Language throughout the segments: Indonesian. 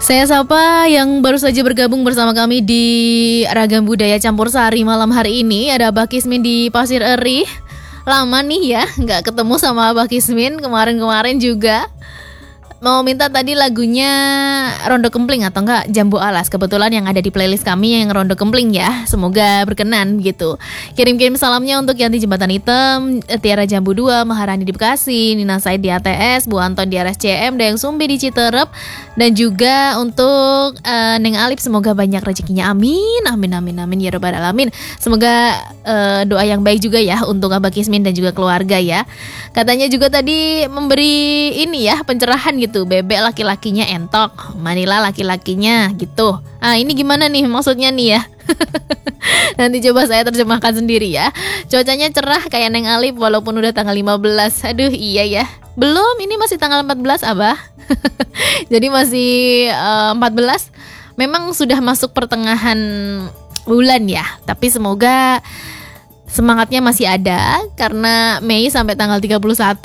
Saya sapa yang baru saja bergabung bersama kami di Ragam Budaya Campur Sari malam hari ini. Ada Abah Kismin di Pasir Eri. Lama nih ya nggak ketemu sama Abah Kismin, kemarin-kemarin juga. Mau minta tadi lagunya Rondo Kempling atau enggak Jambu Alas. Kebetulan yang ada di playlist kami yang Rondo Kempling ya. Semoga berkenan gitu. Kirim-kirim salamnya untuk Yanti Jembatan Hitam, Tiara Jambu 2, Maharani di Bekasi, Nina Said di ATS, Bu Anton di RSCM, Dayang Sumbi di Citerep, dan juga untuk Neng Alip. Semoga banyak rezekinya, amin, amin, amin, amin ya Rabbal Alamin. Semoga doa yang baik juga ya untuk Abah Kismin dan juga keluarga ya. Katanya juga tadi memberi ini ya pencerahan gitu, bebek laki-lakinya entok, Manila laki-lakinya gitu. Ini gimana nih maksudnya nih ya? Nanti coba saya terjemahkan sendiri ya. Cuacanya cerah kayak Neng Alip walaupun udah tanggal 15. Aduh iya ya. Belum, ini masih tanggal 14 Abah. Jadi masih 14. Memang sudah masuk pertengahan bulan ya. Tapi semoga semangatnya masih ada karena Mei sampai tanggal 31.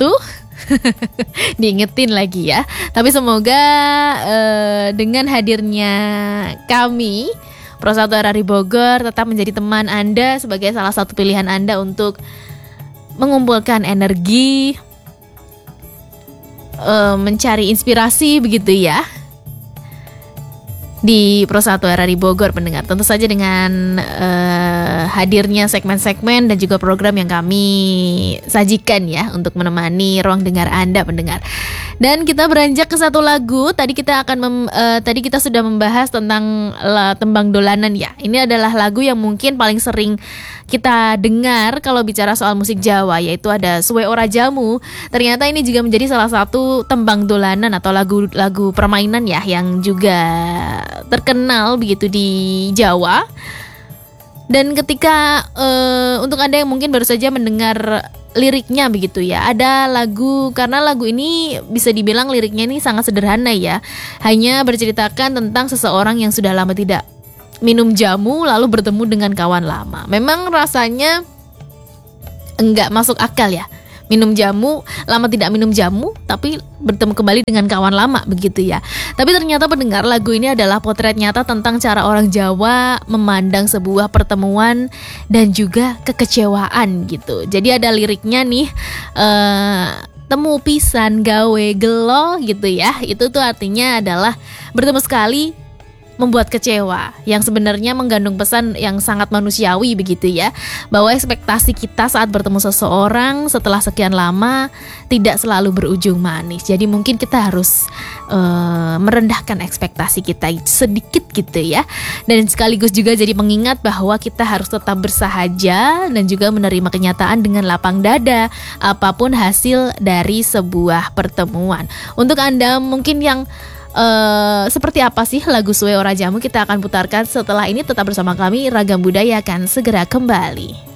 Diingetin lagi ya. Tapi semoga dengan hadirnya kami Prosatu RRI Bogor tetap menjadi teman Anda sebagai salah satu pilihan Anda untuk mengumpulkan energi, mencari inspirasi begitu ya di Prosatu RRI Bogor pendengar. Tentu saja dengan hadirnya segmen-segmen dan juga program yang kami sajikan ya untuk menemani ruang dengar Anda pendengar. Dan kita beranjak ke satu lagu. Tadi kita sudah membahas tentang tembang dolanan ya. Ini adalah lagu yang mungkin paling sering kita dengar kalau bicara soal musik Jawa, yaitu ada Suwe Ora Jamu. Ternyata ini juga menjadi salah satu tembang dolanan atau lagu permainan ya yang juga terkenal begitu di Jawa. Dan ketika untuk Anda yang mungkin baru saja mendengar liriknya begitu ya, ada lagu, karena lagu ini bisa dibilang liriknya ini sangat sederhana ya, hanya berceritakan tentang seseorang yang sudah lama tidak minum jamu lalu bertemu dengan kawan lama. Memang rasanya enggak masuk akal ya, minum jamu, lama tidak minum jamu tapi bertemu kembali dengan kawan lama begitu ya. Tapi ternyata pendengar, lagu ini adalah potret nyata tentang cara orang Jawa memandang sebuah pertemuan dan juga kekecewaan gitu. Jadi ada liriknya nih, temu pisan gawe gelo gitu ya. Itu tuh artinya adalah bertemu sekali membuat kecewa, yang sebenarnya mengandung pesan yang sangat manusiawi begitu ya, bahwa ekspektasi kita saat bertemu seseorang setelah sekian lama tidak selalu berujung manis. Jadi mungkin kita harus merendahkan ekspektasi kita sedikit gitu ya, dan sekaligus juga jadi pengingat bahwa kita harus tetap bersahaja dan juga menerima kenyataan dengan lapang dada apapun hasil dari sebuah pertemuan. Untuk Anda mungkin yang seperti apa sih lagu Suwe Ora Jamu, kita akan putarkan setelah ini. Tetap bersama kami, Ragam Budaya akan segera kembali.